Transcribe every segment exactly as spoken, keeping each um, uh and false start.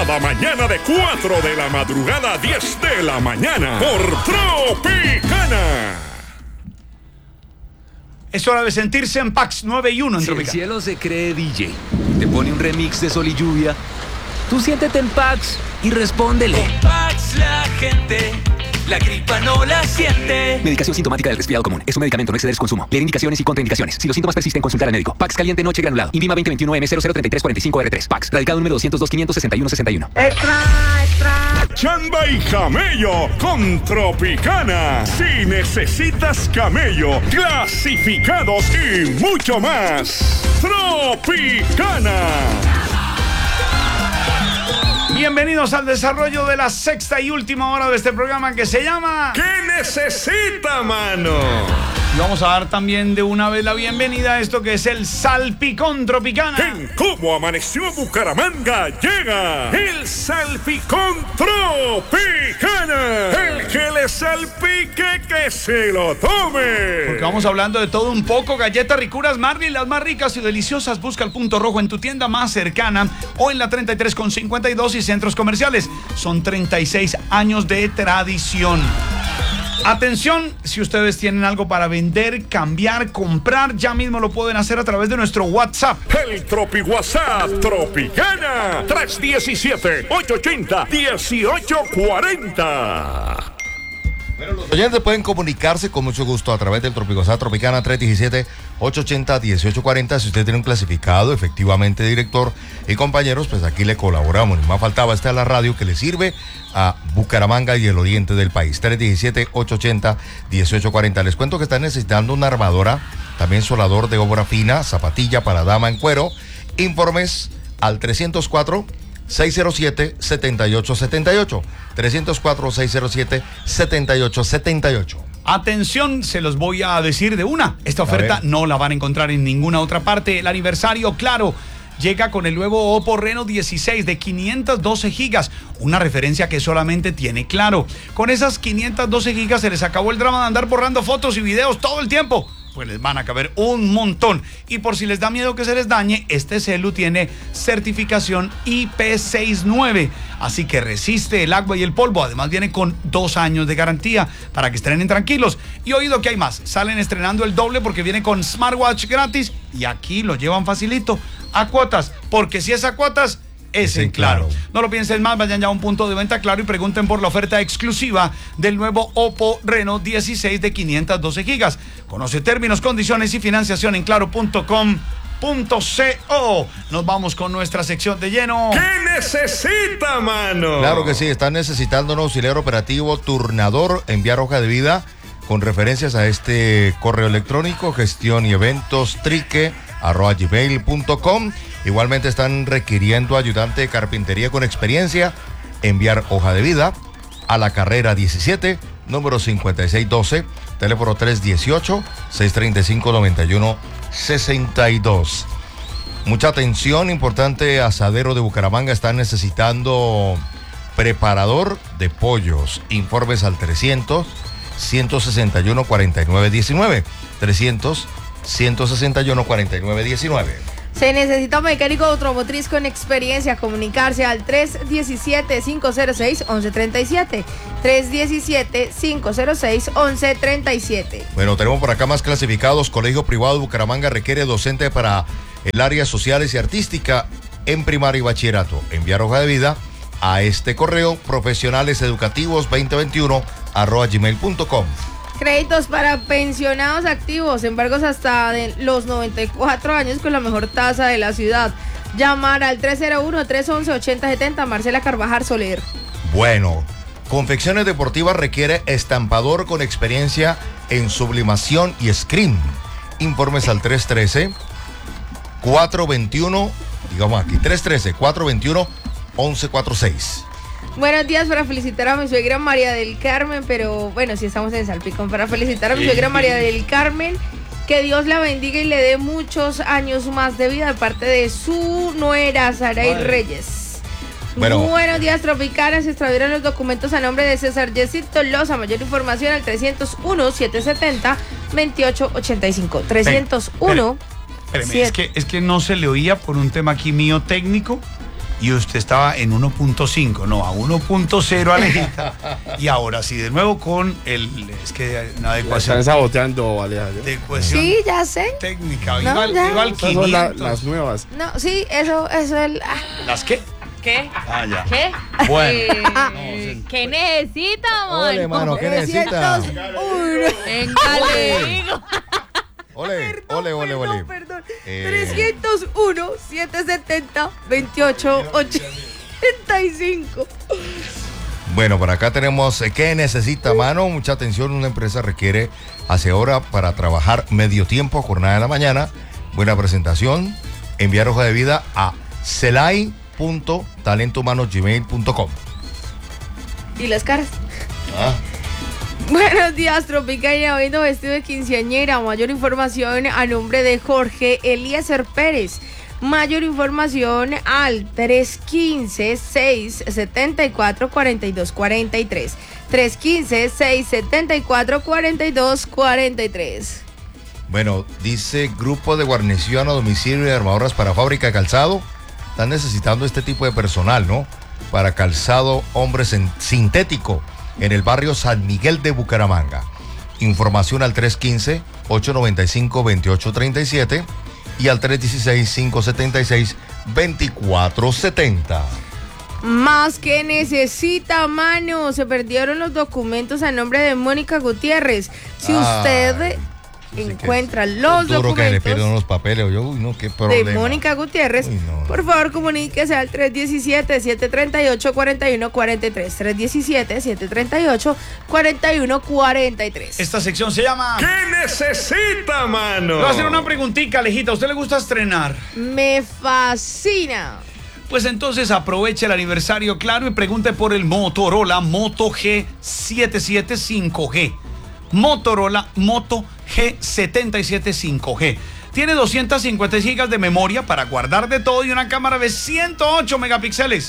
Cada mañana de cuatro de la madrugada a diez de la mañana por Tropicana. Es hora de sentirse en Pax nueve y uno en Si Tropicana. el cielo se cree D J, te pone un remix de Sol y Lluvia, tú siéntete en Pax y respóndele. Con Pax la gente, la gripa no la siente. Medicación sintomática del resfriado común. Es un medicamento, no exceder su consumo. Leer indicaciones y contraindicaciones. Si los síntomas persisten, consultar al médico. Pax caliente noche granulado. Invima veinte veintiuno M cero cero treinta y tres cuarenta y cinco R tres. Pax. Radicado número doscientos dos quinientos sesenta y uno sesenta y uno. Extra, extra. Chamba y camello con Tropicana. Si necesitas camello, clasificados y mucho más. Tropicana. Bienvenidos al desarrollo de la sexta y última hora de este programa que se llama ¿Qué necesita, mano? Y vamos a dar también de una vez la bienvenida a esto que es el Salpicón Tropicana. En Cómo Amaneció Bucaramanga llega el Salpicón Tropicana. El que le salpique que se lo tome. Porque vamos hablando de todo un poco. Galletas Ricuras Marley, las más ricas y deliciosas. Busca el punto rojo en tu tienda más cercana o en la treinta y tres con cincuenta y dos y centros comerciales. Son treinta y seis años de tradición. Atención, si ustedes tienen algo para vender, cambiar, comprar, ya mismo lo pueden hacer a través de nuestro WhatsApp. El Tropi WhatsApp Tropicana tres uno siete, ocho ocho cero, uno ocho cuatro cero. Bueno, los oyentes pueden comunicarse con mucho gusto a través del Tropicosat Tropicana tres uno siete, ocho ocho cero, uno ocho cuatro cero. Si usted tiene un clasificado, efectivamente, director y compañeros, pues aquí le colaboramos. Ni más faltaba, esta es la radio que le sirve a Bucaramanga y el oriente del país. tres uno siete, ocho ocho cero, uno ocho cuatro cero. Les cuento que están necesitando una armadora, también soldador de obra fina, zapatilla para dama en cuero. Informes al trescientos cuatro, seiscientos siete, setenta y ocho setenta y ocho. trescientos cuatro, seiscientos siete, setenta y ocho setenta y ocho. Atención, se los voy a decir de una. Esta oferta no la van a encontrar en ninguna otra parte. El aniversario, claro, llega con el nuevo Oppo Reno dieciséis de quinientos doce gigas. Una referencia que solamente tiene Claro. Con esas quinientos doce gigas se les acabó el drama de andar borrando fotos y videos todo el tiempo. Pues les van a caber un montón. Y por si les da miedo que se les dañe, este celu tiene certificación I P sesenta y nueve. Así que resiste el agua y el polvo. Además viene con dos años de garantía para que estrenen tranquilos. Y oído que hay más. Salen estrenando el doble porque viene con smartwatch gratis. Y aquí lo llevan facilito a cuotas. Porque si es a cuotas, es en Claro. No lo piensen más, vayan ya a un punto de venta Claro y pregunten por la oferta exclusiva del nuevo Oppo Reno dieciséis de quinientos doce gigas. Conoce términos, condiciones y financiación en claro punto com punto co. Nos vamos con nuestra sección de lleno. ¿Qué necesita, mano? Claro que sí, están necesitando un auxiliar operativo turnador, enviar hoja de vida con referencias a este correo electrónico, gestión y eventos trique arroba gmail punto com. Igualmente están requiriendo ayudante de carpintería con experiencia, enviar hoja de vida a la carrera diecisiete, número cincuenta y seis doce, teléfono tres uno ocho, seis tres cinco, nueve uno seis dos. Mucha atención, importante, Asadero de Bucaramanga están necesitando preparador de pollos. Informes al trescientos, ciento sesenta y uno, cuarenta y nueve diecinueve. trescientos, ciento sesenta y uno, cuarenta y nueve diecinueve. Se necesita un mecánico automotriz con experiencia. Comunicarse al tres uno siete, cinco cero seis, once treinta y siete. tres uno siete, cinco cero seis, once treinta y siete. Bueno, tenemos por acá más clasificados. Colegio Privado de Bucaramanga requiere docente para el área sociales y artística en primaria y bachillerato. Enviar hoja de vida a este correo, profesionaleseducativos veinte veintiuno arroba gmail punto com. Créditos para pensionados activos, embargos hasta de los noventa y cuatro años con la mejor tasa de la ciudad. Llamar al tres cero uno, tres once, ochenta setenta, Marcela Carvajal Soler. Bueno, Confecciones Deportivas requiere estampador con experiencia en sublimación y screen. Informes al tres uno tres, cuatro veintiuno, digamos aquí, tres uno tres, cuatro veintiuno, once cuarenta y seis. Buenos días, para felicitar a mi suegra María del Carmen, pero bueno, sí estamos en Salpicón, para felicitar a mi suegra María del Carmen, que Dios la bendiga y le dé muchos años más de vida de parte de su nuera Saray Reyes. Bueno. Buenos días, Tropicana, se extraviaron los documentos a nombre de César Jessy Tolosa. Mayor información al trescientos uno, setecientos setenta, veintiocho ochenta y cinco. trescientos uno. Espérame, es que, es que no se le oía por un tema aquí mío técnico. y usted estaba en uno punto cinco, no, a uno punto cero, Alejita. Y ahora sí, de nuevo con el, es que una adecuación. Están saboteando, Alejandro. Adecuación Sí, ya sé. técnica. No, Iba, al- ya. iba al Esas son la- quinientos. las nuevas. No, sí, eso, eso es el. ah. ¿Las qué? ¿Qué? Ah, ya. ¿Qué? Bueno. Eh, ¿Qué necesita, Ole, mano, ¿qué necesita? trescientos uno. Venga, le digo. Ole, ole, ole, ole. Perdón, perdón. Eh. trescientos uno, setecientos setenta, veintiocho ochenta y cinco. Bueno, por acá tenemos eh, ¿qué necesita, mano? Mucha atención, una empresa requiere aseora para trabajar medio tiempo, jornada de la mañana. Buena presentación. Enviar hoja de vida a celay punto talento humano gmail punto com. ¿Y las caras? Ah, Buenos días, Tropicana, viendo vestido de quinceañera. Mayor información a nombre de Jorge Eliezer Pérez. Mayor información al tres uno cinco, seis siete cuatro, cuatro dos cuatro tres. tres uno cinco, seis siete cuatro, cuatro dos cuatro tres. bueno, dice grupo de guarnición a domicilio y armadoras para fábrica de calzado. Están necesitando este tipo de personal, ¿no? Para calzado hombre sin- sintético en el barrio San Miguel de Bucaramanga. Información al tres uno cinco, ocho nueve cinco, dos ocho tres siete y al tres uno seis, cinco siete seis, dos cuatro siete cero. Más que necesita, mano. Se perdieron los documentos a nombre de Mónica Gutiérrez. Si Ay, usted sí que encuentra es los duro que le documentos pierdan los papeles. Yo, uy, no, qué de problema. Mónica Gutiérrez, Uy, no, no. por favor comuníquese al tres uno siete, siete tres ocho, cuatro uno cuatro tres. tres uno siete, siete tres ocho, cuatro uno cuatro tres. Esta sección se llama... ¿Qué necesita, mano? Le voy a hacer una preguntita, Alejita. ¿A usted le gusta estrenar? Me fascina. Pues entonces aproveche el aniversario, claro, y pregunte por el Motorola Moto G setenta y siete cinco G. Motorola Moto G setenta y siete cinco G. Tiene doscientas cincuenta gigas de memoria para guardar de todo y una cámara de ciento ocho megapíxeles.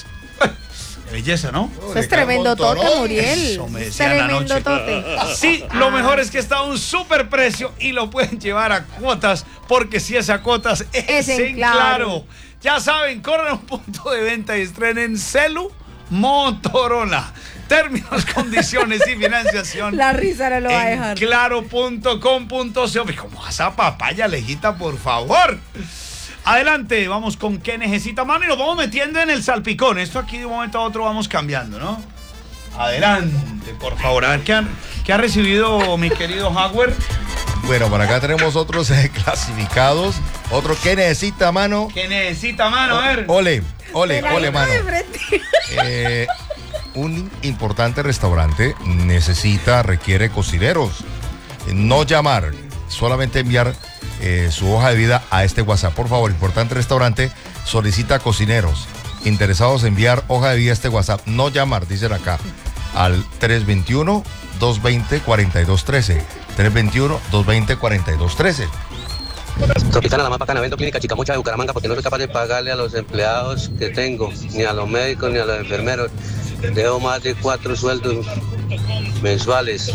Qué belleza, ¿no? Eso es tremendo tote, Muriel. Eso me Es decían tremendo anoche. tote. Sí, lo mejor es que está a un super precio y lo pueden llevar a cuotas, porque si es a cuotas es, Es en en Claro. claro. Ya saben, corran a un punto de venta y estrenen celu Motorola. Términos, condiciones y financiación La risa no lo va a en dejar. claro punto com punto co. ¿Cómo vas a papaya, Alejita, por favor? Adelante, vamos con qué necesita, mano, y nos vamos metiendo en el salpicón. Esto aquí de un momento a otro vamos cambiando, ¿no? Adelante, por favor. A ver, ¿qué, han- qué ha recibido mi querido Howard? Bueno, por acá tenemos otros eh, clasificados. Otro que necesita, mano. ¿Qué necesita, mano? A ver. Ole, ole, Pero ahí ole, no mano. de frente. Eh, un importante restaurante necesita, requiere cocineros. No llamar, solamente enviar eh, su hoja de vida a este WhatsApp. Por favor, importante restaurante solicita cocineros interesados en enviar hoja de vida a este WhatsApp. No llamar, dicen acá, al tres dos uno, dos dos cero, cuatro dos uno tres. tres dos uno, dos dos cero, cuatro dos uno tres. Tropicana, la más bacana, vendo clínica Chicamocha de Bucaramanga porque no soy capaz de pagarle a los empleados que tengo, ni a los médicos, ni a los enfermeros. Debo más de cuatro sueldos mensuales.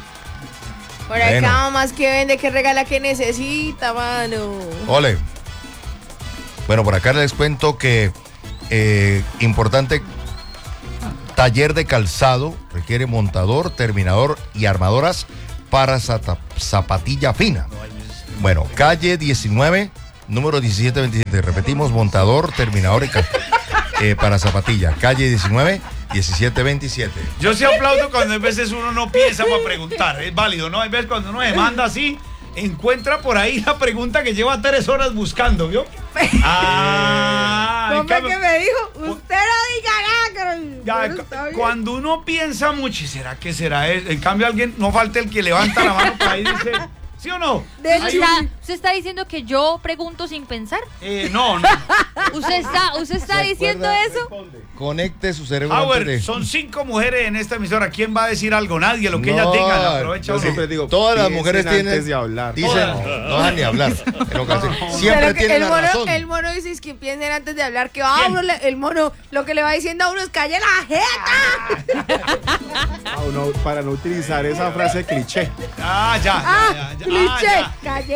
Por acá, Bueno. más que vende, que regala, que necesita, mano. Ole. Bueno, por acá les cuento que eh, importante taller de calzado requiere montador, terminador y armadoras para zata- zapatilla fina. Bueno, calle diecinueve, número diecisiete veintisiete. Repetimos, montador, terminador y ca- eh, para zapatilla. Calle diecinueve, diecisiete veintisiete. Yo sí aplaudo cuando a veces uno no piensa para preguntar. Es válido, ¿no? Hay veces cuando uno se manda así, encuentra por ahí la pregunta que lleva tres horas buscando, ¿vio? Ah, en ¿Cómo es cambio- que me dijo? Usted no diga nada, pero- Ya, pero cu- está bien. cuando uno piensa mucho, ¿y será que será eso? En cambio, alguien, no falta el que levanta la mano para ahí y dice, ¿sí o no? De Hay hecho, un- ¿Usted está diciendo que yo pregunto sin pensar? eh, no, no. ¿Usted está, usted está ¿Se diciendo acuerda? eso? Conecte su cerebro Howard, antes de... son cinco mujeres en esta emisora. ¿Quién va a decir algo? Nadie, lo que ellas No, digan. Aprovecha Yo uno. siempre digo, Todas las piensen mujeres tienen... antes de hablar. Dicen, Todas. no dejan ni hablar. Es lo que hacen. Siempre pero que tienen el la mono, razón. el mono dice es que piensen antes de hablar que va a ¿Quién? uno, le- el mono lo que le va diciendo a uno es calle la jeta. Ah, no, para no utilizar esa frase cliché. Ah, ya. Ah, ya, ya, ya. cliché, Ah, ya. calle la Óigame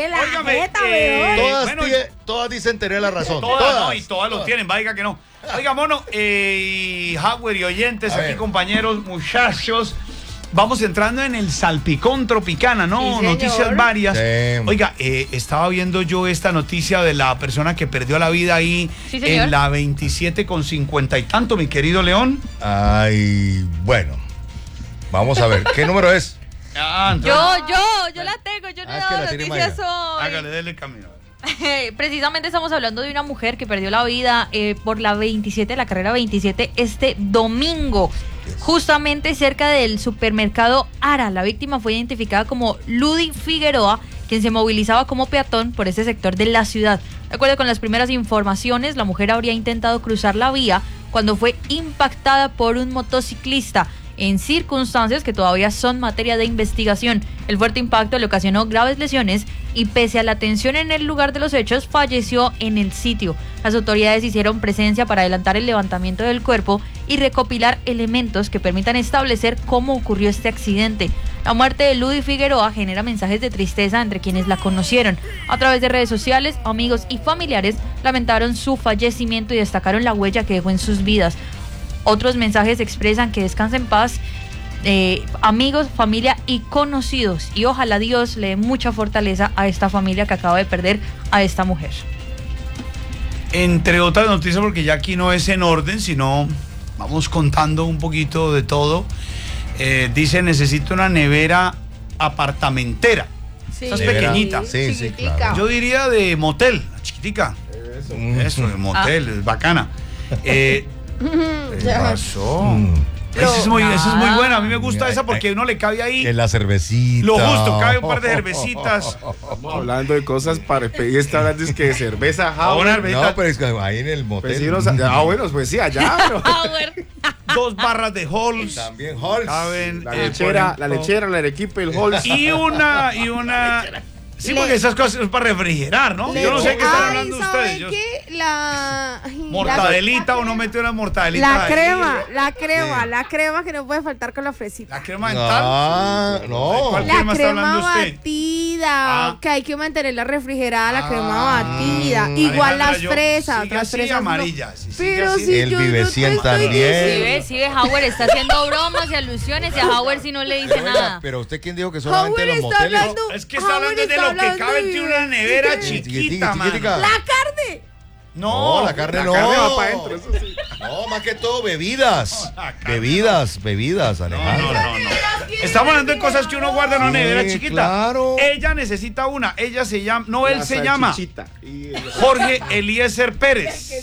Óigame, tarjeta, eh, weón. Todas, bueno, tie- todas dicen tener la razón. Todas, Todas. no, y todas lo tienen, vaya que no. Oiga, mono, eh, y Howard y oyentes, A aquí ver. compañeros, muchachos, vamos entrando en el salpicón tropicana, ¿no? Sí, señor. Noticias varias. Sí. Oiga, eh, estaba viendo yo esta noticia de la persona que perdió la vida ahí Sí, señor. en la veintisiete con cincuenta y tanto, mi querido León. Ay, bueno. Vamos a ver. ¿Qué número es? Ah, Yo, yo, yo la tengo, yo no Ah, he es que dado la tiene noticias Mayra. hoy. hágale, dele camino. Precisamente estamos hablando de una mujer que perdió la vida eh, por la veintisiete, la carrera veintisiete, este domingo, justamente cerca del supermercado Ara. La víctima fue identificada como Ludy Figueroa, quien se movilizaba como peatón por ese sector de la ciudad. De acuerdo con las primeras informaciones, la mujer habría intentado cruzar la vía cuando fue impactada por un motociclista, en circunstancias que todavía son materia de investigación. El fuerte impacto le ocasionó graves lesiones y pese a la atención en el lugar de los hechos, falleció en el sitio. Las autoridades hicieron presencia para adelantar el levantamiento del cuerpo y recopilar elementos que permitan establecer cómo ocurrió este accidente. La muerte de Ludy Figueroa genera mensajes de tristeza entre quienes la conocieron. A través de redes sociales, amigos y familiares lamentaron su fallecimiento y destacaron la huella que dejó en sus vidas. Otros mensajes expresan que descansa en paz, eh, amigos, familia y conocidos. Y ojalá Dios le dé mucha fortaleza a esta familia que acaba de perder a esta mujer. Entre otras noticias, porque ya aquí no es en orden, sino vamos contando un poquito de todo. Eh, dice, necesito una nevera apartamentera. Sí. Esa es Nevera. pequeñita. Sí, sí, Chiquitica. claro. Yo diría de motel, chiquitica. Mm. Eso, de motel, es bacana. Eh, ¿Qué Ya. pasó? Mm. Esa es, muy, esa es muy nada. buena, a mí me gusta Mira, esa porque eh, uno le cabe ahí En la cervecita. lo justo, cabe un par de cervecitas. Estamos hablando de cosas para pedir, está hablando es que de cerveza, Una Howard. cervecita, No, pero es que ahí en el motel. Pues sí, nos- ah, bueno, pues sí, allá, pero Power. dos barras de Halls. También Halls. Caben, la eh, lechera, por la ejemplo, lechera, la Arequipa, el Halls. Y una, y una. Sí, porque esas cosas es para refrigerar, ¿no? Yo no sé qué están Ay, hablando ¿sabe ustedes. Yo- qué? La... ay, mortadelita, la- uno mete una mortadelita. La ahí. crema, la crema, la crema que no puede faltar con la fresita. La crema dental. Ah, no. ¿Cuál La crema está crema hablando usted? batida, Ah. que hay que mantenerla refrigerada, la Ah. crema batida. Igual Alejandra, las yo- fresas, sigue las así, fresas no. amarilla, si sigue Pero así. si El yo no te Vivecien estoy también. Sí, diciendo- ve, sí, ve, Howard está haciendo bromas y alusiones y a Howard si no le dice Oiga, nada. pero usted quién dijo que solamente Howard los está moteles. hablando- Es que está Howard hablando de está lo que hablando cabe de- en una nevera Sí, chiquita, chiquitica, mano. chiquitica. La carne. No, No, la carne La no. carne va para adentro, eso sí. No, más que todo bebidas. la carne Bebidas, bebidas, No, Alejandro. no, no, no. Estamos hablando de cosas que uno guarda en una Sí, nevera chiquita. claro. Ella necesita una. Ella se llama, no, él La se llama salchichita. Y el- Jorge Eliezer Pérez.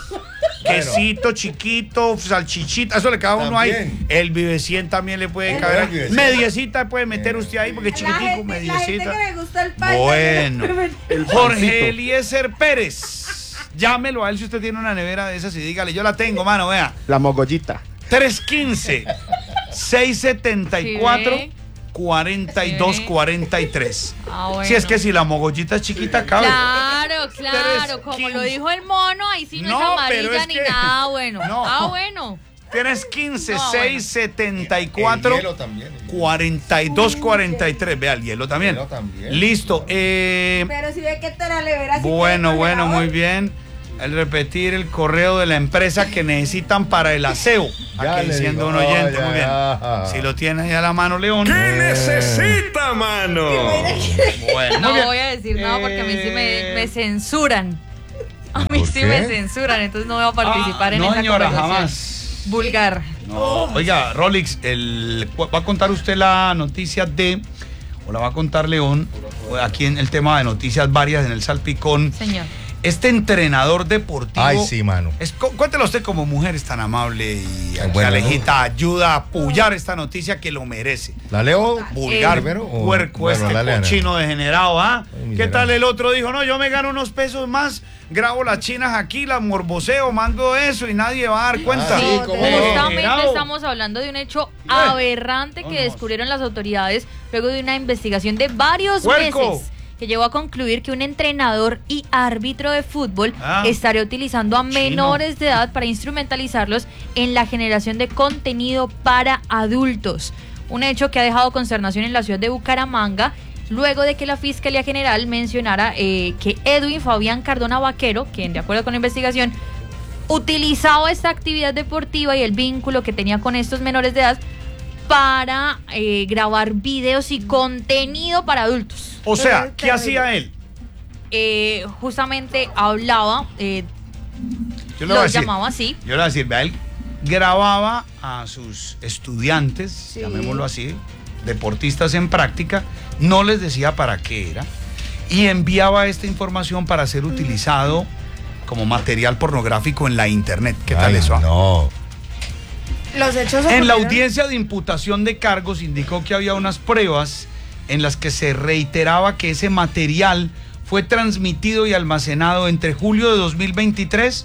Quesito chiquito, salchichita, eso le cabe a uno ahí. También. El Vivecien también le puede El caber. ahí. Vivecien. Mediecita puede meter usted ahí porque es La chiquitico, gente, la gente mediecita. que le gusta el pan. Bueno, el Jorge pancito. Eliezer Pérez. Llámelo a él si usted tiene una nevera de esas y dígale, yo la tengo, mano, vea. La mogollita. tres uno cinco, seis siete cuatro, Sí, ve. cuatro dos cuatro tres. Ah, bueno. Si es que si la mogollita es chiquita, cabe. Claro, claro, Tres, como quince. lo dijo el mono, ahí sí no, No, es pero amarilla es ni que- nada bueno. No. Ah, bueno. Tienes quince, No, seis siete cuatro, El hielo también. el hielo. cuarenta y dos cuarenta y tres. Vea el hielo también. Hielo también. Listo. Eh, Pero si ve que te la nevera así bueno, que bueno, muy congelador. bien. El repetir el correo de la empresa que necesitan para el aseo. Ya Aquí le siendo digo, un oyente, ya, muy bien. ya. Si lo tienes ahí a la mano, León. ¿Qué necesita, mano? Bueno, No muy bien. voy a decir nada porque a mí sí me, me censuran. A mí ¿Por sí qué? me censuran, entonces no voy a participar Ah, en no, esa señora, conversación. jamás. Vulgar. No. Oiga, Rolix, el, ¿va a contar usted la noticia de, o la va a contar León, aquí en el tema de noticias varias en el Salpicón? Señor. Este entrenador deportivo. Ay, sí, mano. Es, cu- cuéntelo usted como mujer, es tan amable y Ay, que bueno, Alejita ayuda a apoyar esta noticia que lo merece. ¿La leo? Vulgar, primero o- puerco, bueno, este la leo, cochino degenerado, ¿ah? Ay, ¿Qué miserable. tal el otro? Dijo, no, yo me gano unos pesos más, grabo las chinas aquí, las morboseo, mando eso y nadie va a dar cuenta. Ah, sí, No, ¿cómo te- no? Justamente Degenerado. estamos hablando de un hecho aberrante No, que no. descubrieron las autoridades luego de una investigación de varios ¡Puerco! meses que llegó a concluir que un entrenador y árbitro de fútbol Ah. estaría utilizando a Chino. menores de edad para instrumentalizarlos en la generación de contenido para adultos. Un hecho que ha dejado consternación en la ciudad de Bucaramanga luego de que la Fiscalía General mencionara eh, que Edwin Fabián Cardona Vaquero, quien de acuerdo con la investigación utilizaba esta actividad deportiva y el vínculo que tenía con estos menores de edad para eh, grabar videos y contenido para adultos. O sea, ¿qué hacía él? Eh, justamente hablaba, eh, Yo le lo voy a decir, llamaba así. Yo le voy a decir, vea, él grababa a sus estudiantes, sí. llamémoslo así, deportistas en práctica, no les decía para qué era, y enviaba esta información para ser utilizado como material pornográfico en la internet. ¿Qué tal Ay, eso? No. Los hechos En la ocurrieron- audiencia de imputación de cargos indicó que había unas pruebas en las que se reiteraba que ese material fue transmitido y almacenado entre julio de dos mil veintitrés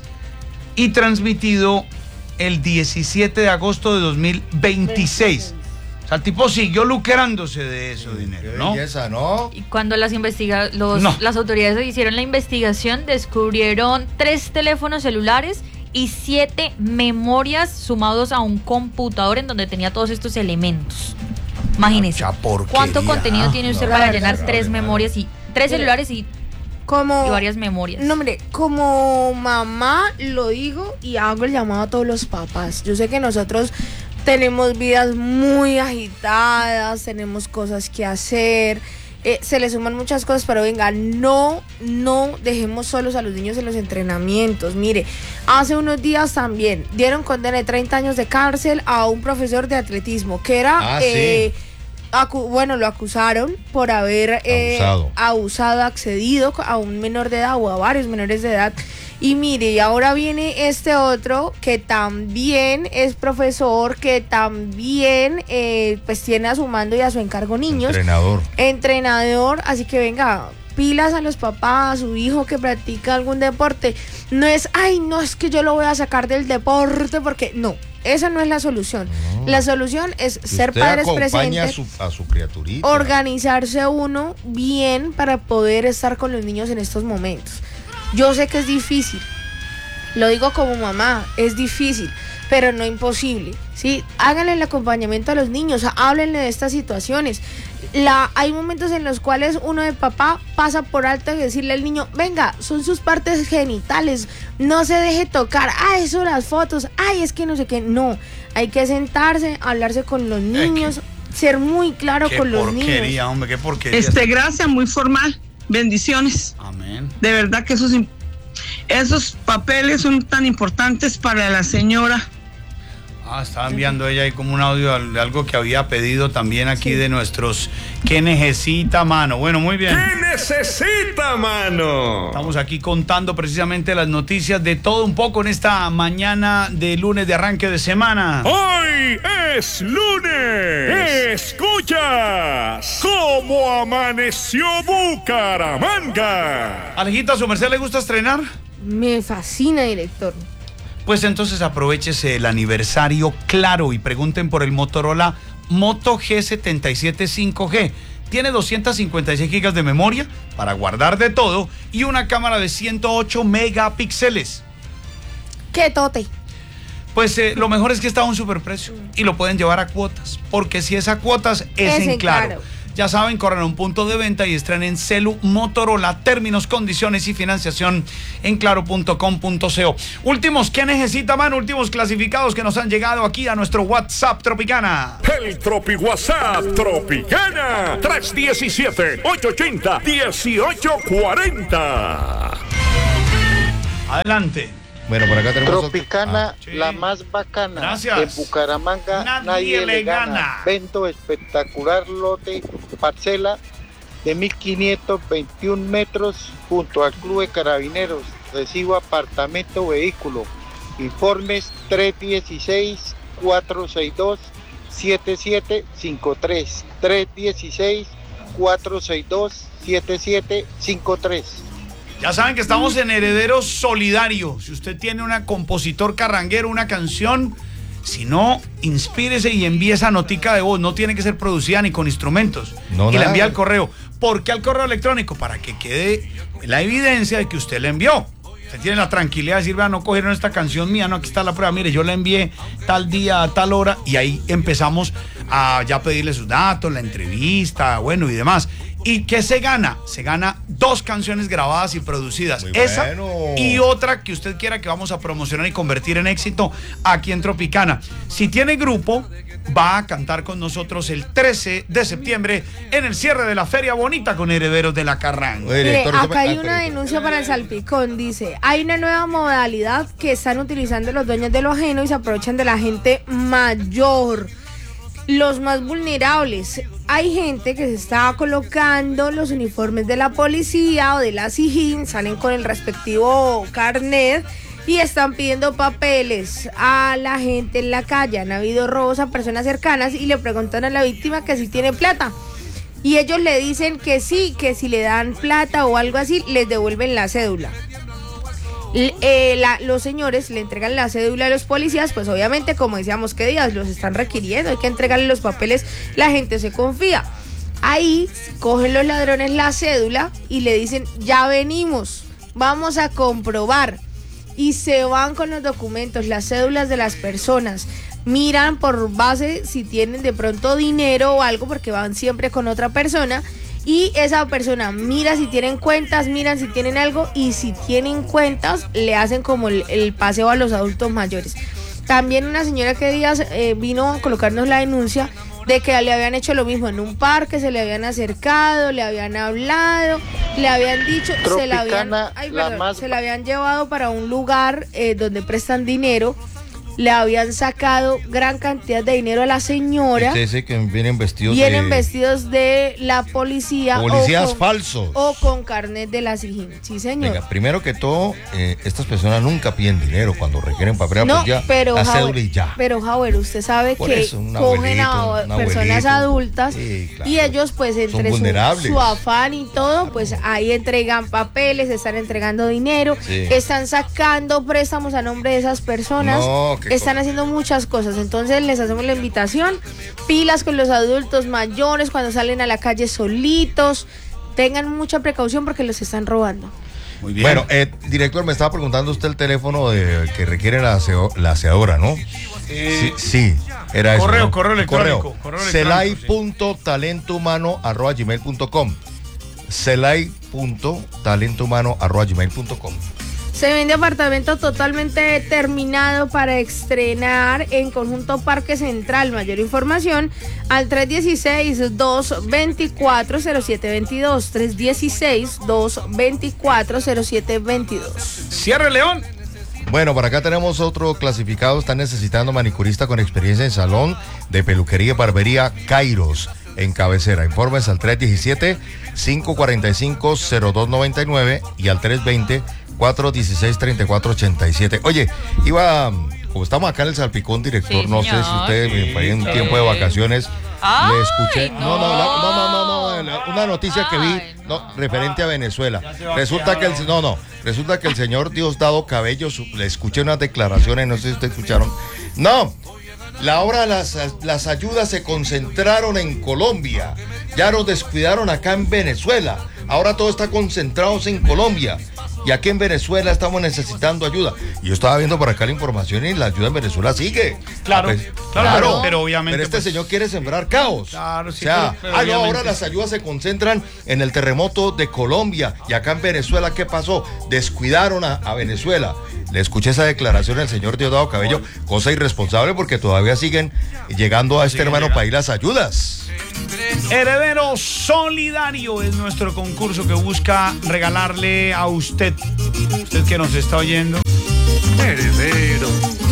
y transmitido el diecisiete de agosto de dos mil veintiséis. O sea, el tipo siguió lucrándose de eso dinero, Qué ¿no? belleza, ¿no? Y cuando las investiga los, No. las autoridades hicieron la investigación, descubrieron tres teléfonos celulares y siete memorias sumados a un computador en donde tenía todos estos elementos. Imagínese. Mucha porquería. ¿Cuánto contenido tiene usted No, para la llenar verdad, tres memorias y tres celulares y, como y varias memorias? No, hombre, como mamá lo digo y hago el llamado a todos los papás. Yo sé que nosotros tenemos vidas muy agitadas, tenemos cosas que hacer, eh, se le suman muchas cosas, pero venga, no, no dejemos solos a los niños en los entrenamientos. Mire, hace unos días también dieron condena de treinta años de cárcel a un profesor de atletismo que era... Ah, eh, acu- bueno, lo acusaron por haber eh, Abusado. abusado, accedido a un menor de edad o a varios menores de edad. Y mire, y ahora viene este otro que también es profesor, que también eh, pues tiene a su mando y a su encargo niños. Entrenador. Entrenador, así que venga, pilas a los papás, a su hijo que practica algún deporte. No es, ay, no, es que yo lo voy a sacar del deporte porque no. Esa no es la solución. No. La solución es Que ser usted padres acompaña presentes, a su, a su criaturita. organizarse uno bien para poder estar con los niños en estos momentos. Yo sé que es difícil, lo digo como mamá, es difícil, pero no imposible, ¿sí? Háganle el acompañamiento a los niños, háblenle de estas situaciones. La, hay momentos en los cuales uno de papá pasa por alto y decirle al niño, venga, son sus partes genitales, no se deje tocar, ah, eso las fotos, ay, es que no sé qué, no, hay que sentarse, hablarse con los niños, ser muy claro Qué con los porquería, niños. hombre, qué porquería. Este, gracias, muy formal. Bendiciones. Amén. De verdad que esos, im- esos papeles son tan importantes para la señora. Ah, estaba enviando ella ahí como un audio de algo que había pedido también aquí de nuestros ¿qué necesita, mano? Bueno, muy bien. ¿Qué necesita, mano? Estamos aquí contando precisamente las noticias de todo un poco en esta mañana de lunes de arranque de semana. Hoy es lunes. Escuchas cómo amaneció Bucaramanga. Alejita, ¿a su merced le gusta estrenar? Me fascina, director. Pues entonces aprovechese el aniversario Claro y pregunten por el Motorola Moto G setenta y siete cinco G. Tiene doscientas cincuenta y seis gigas de memoria para guardar de todo y una cámara de ciento ocho megapíxeles. ¡Qué tote! Pues eh, lo mejor es que está a un superprecio y lo pueden llevar a cuotas, porque si es a cuotas es, Es en en Claro. Claro. Ya saben, corran a un punto de venta y estrenen celu Motorola. Términos, condiciones y financiación en claro punto com punto co. Últimos, ¿qué necesita, mano? Últimos clasificados que nos han llegado aquí a nuestro WhatsApp Tropicana. El Tropi WhatsApp Tropicana tres uno siete, ocho ocho cero, uno ocho cuatro cero. Adelante. Bueno, por acá tenemos... Tropicana, Ah, sí. la más bacana. Gracias. En Bucaramanga Nadie nadie, le le gana. gana. Vento espectacular lote, parcela de mil quinientos veintiún metros junto al Club de Carabineros. Recibo apartamento vehículo. Informes tres uno seis, cuatro seis dos, siete siete cinco tres. tres uno seis, cuatro seis dos, siete siete cinco tres. Ya saben que estamos en Heredero Solidario. Si usted tiene una compositor carranguero, una canción, si no, inspírese y envíe esa notica de voz. No tiene que ser producida ni con instrumentos. No, y la nada. envía al correo. ¿Por qué al correo electrónico? Para que quede la evidencia de que usted la envió. Usted tiene la tranquilidad de decir, vea, no cogieron esta canción mía, no, aquí está la prueba. Mire, yo la envié tal día, a tal hora, y ahí empezamos a ya pedirle sus datos, la entrevista, bueno, y demás. ¿Y qué se gana? Se gana dos canciones grabadas y producidas. Muy Esa bueno. y otra que usted quiera que vamos a promocionar y convertir en éxito aquí en Tropicana. Si tiene grupo, va a cantar con nosotros el trece de septiembre en el cierre de la Feria Bonita con Herederos de la Carranga. Mire, acá hay una denuncia para el salpicón. Dice, hay una nueva modalidad que están utilizando los dueños de lo ajeno y se aprovechan de la gente mayor, los más vulnerables. Hay gente que se está colocando los uniformes de la policía o de la SIJIN, salen con el respectivo carnet y están pidiendo papeles a la gente en la calle. Han habido robos a personas cercanas y le preguntan a la víctima que si tiene plata. Y ellos le dicen que sí, que si le dan plata o algo así, les devuelven la cédula. Eh, la, los señores le entregan la cédula a los policías, pues obviamente, como decíamos, que días los están requiriendo, hay que entregarle los papeles, la gente se confía. Ahí cogen los ladrones la cédula y le dicen, ya venimos, vamos a comprobar. Y se van con los documentos, las cédulas de las personas, miran por base si tienen de pronto dinero o algo, porque van siempre con otra persona. Y esa persona mira si tienen cuentas, miran si tienen algo, y si tienen cuentas le hacen como el, el paseo a los adultos mayores. También una señora que días eh, vino a colocarnos la denuncia de que le habían hecho lo mismo en un parque, se le habían acercado, le habían hablado, le habían dicho, se la habían, ay, perdón, más... se la habían llevado para un lugar eh, donde prestan dinero. Le habían sacado gran cantidad de dinero a la señora. Usted dice que vienen vestidos Vienen de... vestidos de la policía. Policías o con, falsos. O con carnet de la SIJIN. Sí, señor. Venga, primero que todo, eh, estas personas nunca piden dinero cuando requieren papel. No, pues ya, pero, la Javier, cédula y ya. pero Javier, usted sabe Por que eso, un cogen a abuelito, un personas abuelito. adultas Sí, claro. y ellos pues entre su, su afán y todo, pues ahí entregan papeles, están entregando dinero, Sí. están sacando préstamos a nombre de esas personas, No, qué están cosa. haciendo muchas cosas. Entonces les hacemos la invitación, pilas con los adultos mayores cuando salen a la calle solitos, tengan mucha precaución porque los están robando. Muy bien. Bueno, eh, director, me estaba preguntando usted el teléfono de, que requiere la, aseo, la aseadora, ¿no? Eh, sí, sí, era eso. correo, ¿no? correo electrónico, correo celay electrónico, punto talento humano arroba gmail punto com. celay punto talento humano arroba gmail punto com. Se vende apartamento totalmente terminado para estrenar en Conjunto Parque Central. Mayor información al tres uno seis, dos dos cuatro, cero siete dos dos. tres uno seis, dos dos cuatro, cero siete dos dos. Cierre, León. Bueno, por acá tenemos otro clasificado. Están necesitando manicurista con experiencia en salón de peluquería y barbería Kairos en cabecera. Informes al tres uno siete, cinco cuatro cinco, cero dos nueve nueve y al tres dos cero, cuatro uno seis, tres cuatro ocho siete. Oye, iba, como estamos acá en el Salpicón, director, Sí, no sé si señor. usted Sí, me en un sí. tiempo de vacaciones Ay, le escuché. No, no, la- no. no, no, no, no, la- una noticia que vi, Ay, no, no. referente a Venezuela. Resulta que el, no, no, resulta que el señor Diosdado Cabello, su- le escuché unas declaraciones, no sé si ustedes escucharon. No. La hora las, las ayudas se concentraron en Colombia. Ya nos descuidaron acá en Venezuela. Ahora todo está concentrado en Colombia. Y aquí en Venezuela estamos necesitando ayuda. Y yo estaba viendo por acá la información y la ayuda en Venezuela sigue. Claro, Pues, claro, pero- pero obviamente, Pero este pues- señor quiere sembrar caos. Claro, sí, O sea, pero- pero ah, no, ahora obviamente- las ayudas se concentran en el terremoto de Colombia. Y acá en Venezuela, ¿qué pasó? Descuidaron a, a Venezuela. Le escuché esa declaración al señor Diosdado Cabello, cosa irresponsable porque todavía siguen llegando a este hermano país las ayudas. Heredero Solidario es nuestro concurso que busca regalarle a usted, usted que nos está oyendo. Heredero.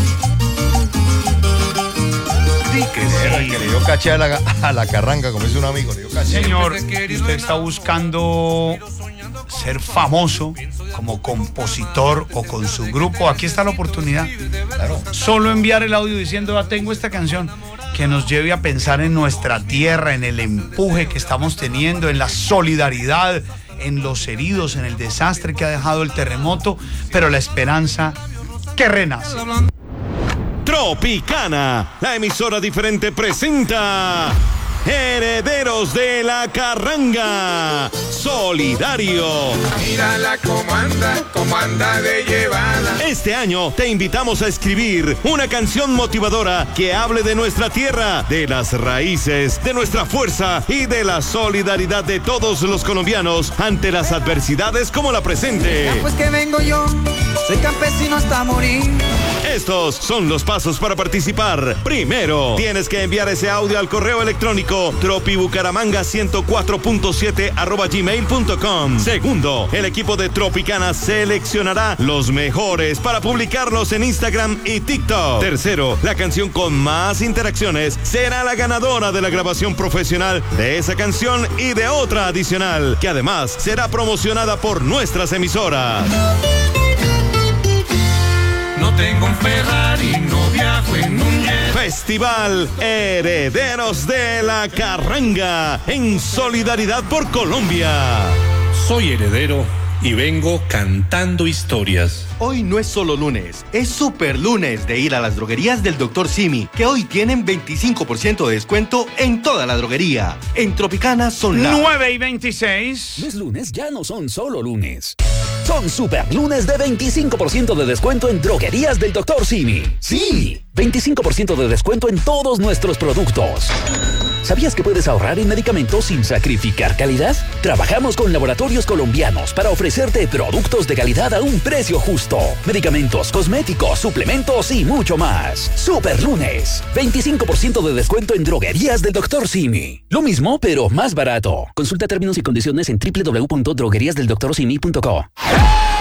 Di que Era sí. el que le dio caché a la, a la carranga, como dice un amigo, le dio caché. Señor, usted está buscando ser famoso como compositor o con su grupo, aquí está la oportunidad. Claro. Solo enviar el audio diciendo, ah, tengo esta canción, que nos lleve a pensar en nuestra tierra, en el empuje que estamos teniendo, en la solidaridad, en los heridos, en el desastre que ha dejado el terremoto, pero la esperanza que renace. Tropicana, la emisora diferente presenta Herederos de la Carranga. Solidario. Mírala cómo anda, cómo anda de llevada. Este año te invitamos a escribir una canción motivadora que hable de nuestra tierra, de las raíces, de nuestra fuerza y de la solidaridad de todos los colombianos ante las adversidades como la presente. Ya pues que vengo yo, soy campesino hasta morir. Estos son los pasos para participar. Primero, tienes que enviar ese audio al correo electrónico tropibucaramanga ciento cuatro punto siete arroba gmail punto com. Segundo, el equipo de Tropicana seleccionará los mejores para publicarlos en Instagram y TikTok. Tercero, la canción con más interacciones será la ganadora de la grabación profesional de esa canción y de otra adicional, que además será promocionada por nuestras emisoras. No tengo un Ferrari, no viajo en un jet. Festival Herederos de la Carranga, en solidaridad por Colombia. Soy heredero y vengo cantando historias. Hoy no es solo lunes, es super lunes de ir a las droguerías del doctor Simi, que hoy tienen veinticinco por ciento de descuento en toda la droguería. En Tropicana son las nueve y veintiséis. Los lunes ya no son solo lunes. Son super lunes de veinticinco por ciento de descuento en droguerías del doctor Simi. Sí, veinticinco por ciento de descuento en todos nuestros productos. ¿Sabías que puedes ahorrar en medicamentos sin sacrificar calidad? Trabajamos con laboratorios colombianos para ofrecerte productos de calidad a un precio justo. Medicamentos, cosméticos, suplementos y mucho más. Super lunes, veinticinco por ciento de descuento en droguerías del doctor Simi. Lo mismo, pero más barato. Consulta términos y condiciones en doble u doble u doble u punto droguerías del doctor simi punto co.